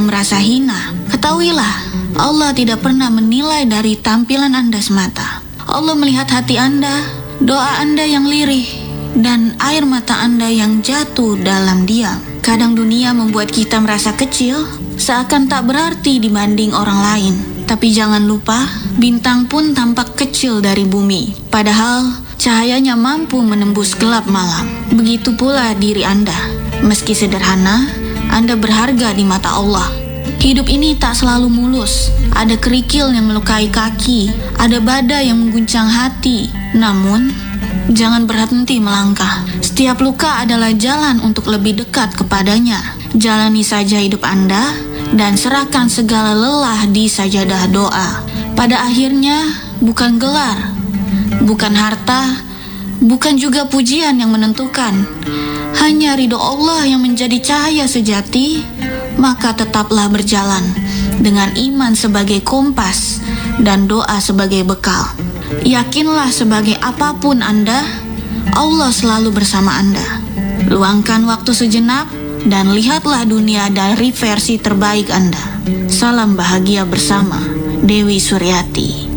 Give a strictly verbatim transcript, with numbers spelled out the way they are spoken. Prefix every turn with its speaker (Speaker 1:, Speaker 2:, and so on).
Speaker 1: yang merasa hina, ketahuilah, Allah tidak pernah menilai dari tampilan Anda semata. Allah melihat hati Anda, doa Anda yang lirih, dan air mata Anda yang jatuh dalam diam. Kadang dunia membuat kita merasa kecil, seakan tak berarti dibanding orang lain. Tapi jangan lupa, bintang pun tampak kecil dari bumi, padahal cahayanya mampu menembus gelap malam. Begitu pula diri Anda. Meski sederhana, Anda berharga di mata Allah. Hidup ini tak selalu mulus. Ada kerikil yang melukai kaki, ada badai yang mengguncang hati. Namun, jangan berhenti melangkah. Setiap luka adalah jalan untuk lebih dekat kepadanya. Jalani saja hidup Anda dan serahkan segala lelah di sajadah doa. Pada akhirnya, bukan gelar, bukan harta, bukan juga pujian yang menentukan. Hanya ridho Allah yang menjadi cahaya sejati. Maka tetaplah berjalan dengan iman sebagai kompas dan doa sebagai bekal. Yakinlah sebagai apapun Anda, Allah selalu bersama Anda. Luangkan waktu sejenak dan lihatlah dunia dari versi terbaik Anda. Salam bahagia bersama, Dewi Suryati.